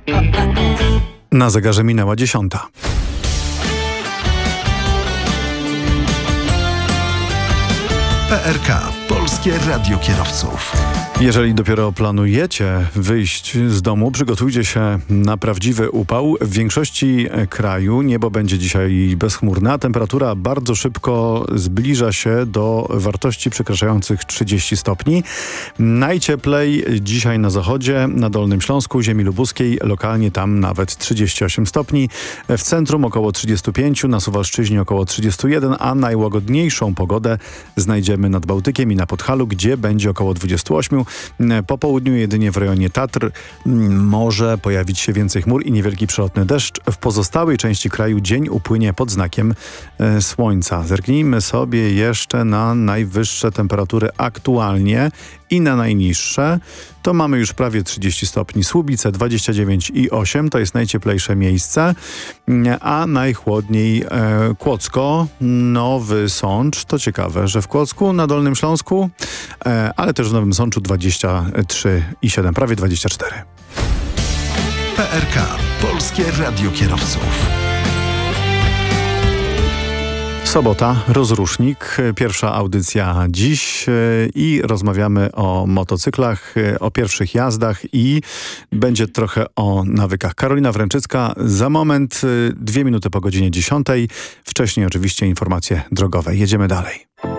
Na zegarze minęła 10. PRK. Polskie Radio Kierowców. Jeżeli dopiero planujecie wyjść z domu, przygotujcie się na prawdziwy upał. W większości kraju niebo będzie dzisiaj bezchmurne, a temperatura bardzo szybko zbliża się do wartości przekraczających 30 stopni. Najcieplej dzisiaj na zachodzie, na Dolnym Śląsku, ziemi lubuskiej, lokalnie tam nawet 38 stopni. W centrum około 35, na Suwalszczyźnie około 31, a najłagodniejszą pogodę znajdziemy nad Bałtykiem i na Podhalu, gdzie będzie około 28. Po południu jedynie w rejonie Tatr może pojawić się więcej chmur i niewielki przelotny deszcz. W pozostałej części kraju dzień upłynie pod znakiem słońca. Zerknijmy sobie jeszcze na najwyższe temperatury aktualnie i na najniższe. To mamy już prawie 30 stopni. Słubice 29,8 to jest najcieplejsze miejsce, a najchłodniej Kłodzko, Nowy Sącz. To ciekawe, że w Kłodzku, na Dolnym Śląsku, ale też w Nowym Sączu 23,7, prawie 24. PRK. Polskie Radio Kierowców. Sobota, rozrusznik, pierwsza audycja dziś i rozmawiamy o motocyklach, o pierwszych jazdach i będzie trochę o nawykach. Karolina Wręczycka za moment, 2 minuty po godzinie 10. Wcześniej oczywiście informacje drogowe. Jedziemy dalej.